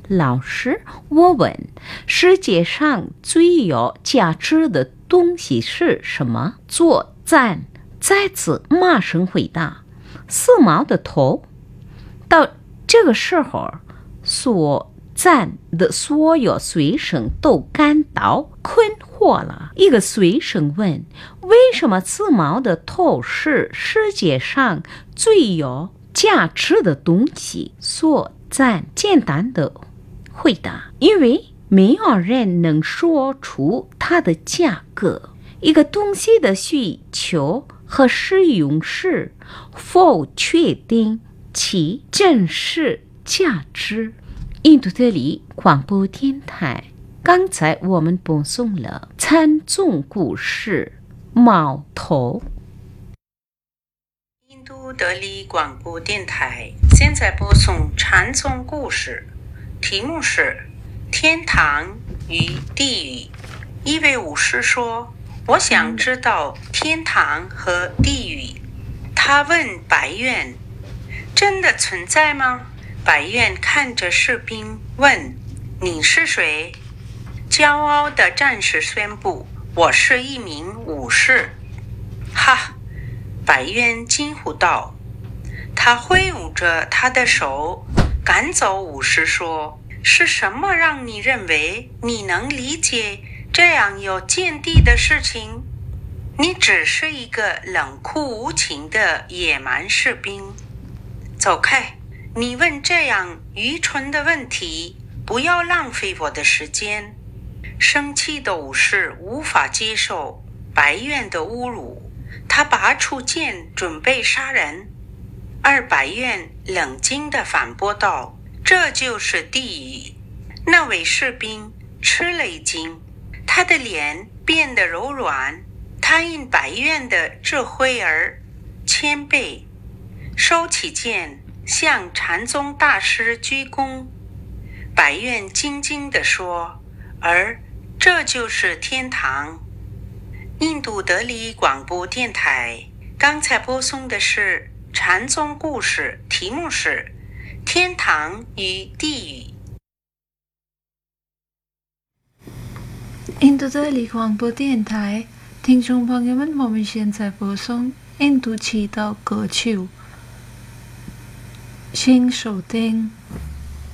老师，我问，世界上最有价值的东西是什么？作赞再次马上回答，4毛的头。到这个时候，所赞的所有学生都感到困惑了。一个学生问，为什么4毛的头是世界上最有价值的东西？所赞简单的回答，因为没有人能说出它的价格。一个东西的需求和使用时，否确定其真实价值。印度德里广播电台，刚才我们播送了禅宗故事猫头。 印度德里广播电台现在播送禅宗故事，题目是天堂与地狱。一位武士说，我想知道天堂和地狱。他问白猿，真的存在吗？白猿看着士兵问，你是谁？骄傲的战士宣布，我是一名武士。哈！白猿惊呼道，他挥舞着他的手赶走武士，说，是什么让你认为你能理解这样有见地的事情？你只是一个冷酷无情的野蛮士兵。走开，你问这样愚蠢的问题，不要浪费我的时间。生气的武士无法接受白猿的侮辱，他拔出剑准备杀人，而白猿冷静地反驳道，这就是地狱。那位士兵吃了一惊，他的脸变得柔软，他因白猿的智慧而谦卑，收起剑向禅宗大师鞠躬。白猿静静地说，而这就是天堂。印度德里广播电台刚才播送的是禅宗故事，题目是天堂与地狱。 印度德里广播电台听众朋友们，我们现在播送印度祈祷歌曲，请收听